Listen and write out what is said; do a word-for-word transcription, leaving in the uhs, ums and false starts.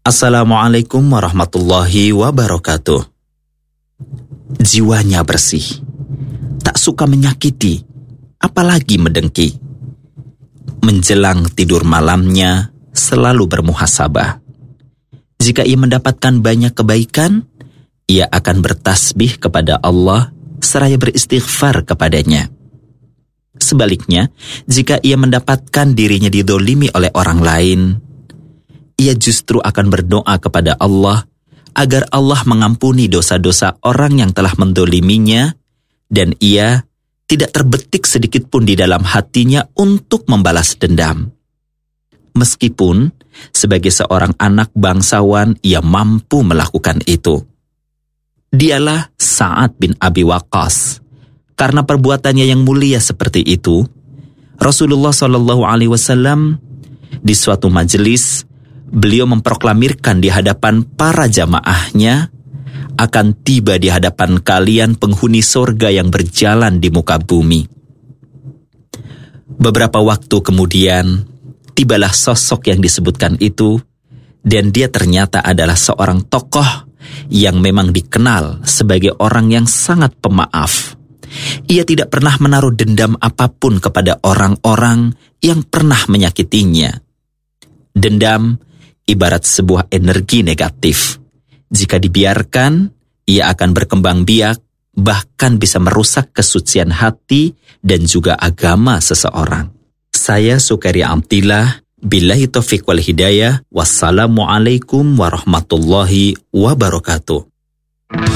Assalamualaikum warahmatullahi wabarakatuh. Jiwanya bersih, tak suka menyakiti, apalagi mendengki. Menjelang tidur malamnya, selalu bermuhasabah. Jika ia mendapatkan banyak kebaikan, ia akan bertasbih kepada Allah seraya beristighfar kepadanya. Sebaliknya, jika ia mendapatkan dirinya didolimi oleh orang lain, ia justru akan berdoa kepada Allah agar Allah mengampuni dosa-dosa orang yang telah mendoliminya, dan ia tidak terbetik sedikit pun di dalam hatinya untuk membalas dendam. Meskipun sebagai seorang anak bangsawan ia mampu melakukan itu. Dialah Sa'ad bin Abi Waqqas. Karena perbuatannya yang mulia seperti itu, Rasulullah shallallahu alaihi wasallam di suatu majelis, beliau memproklamirkan di hadapan para jamaahnya, akan tiba di hadapan kalian penghuni surga yang berjalan di muka bumi. Beberapa waktu kemudian, tibalah sosok yang disebutkan itu, dan dia ternyata adalah seorang tokoh yang memang dikenal sebagai orang yang sangat pemaaf. Ia tidak pernah menaruh dendam apapun kepada orang-orang yang pernah menyakitinya. Dendam ibarat sebuah energi negatif. Jika dibiarkan, ia akan berkembang biak, bahkan bisa merusak kesucian hati dan juga agama seseorang. Saya Sukaria Amtillah, billahi taufiq wal hidayah, wassalamualaikum warahmatullahi wabarakatuh.